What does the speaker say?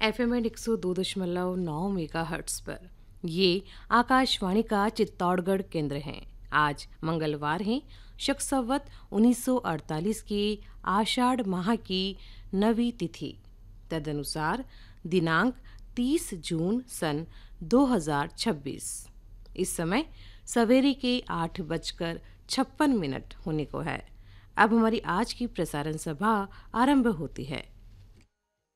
FM and 102.9 megahertz पर। ये आकाशवाणी का चित्तौड़गढ़ केंद्र है। आज मंगलवार है, शक संवत 1948 की आषाढ़ माह की 9वीं तिथि, तदनुसार दिनांक 30 जून सन 2026। इस समय सवेरे के 8:56 होने को है। अब हमारी आज की प्रसारण सभा आरंभ होती है।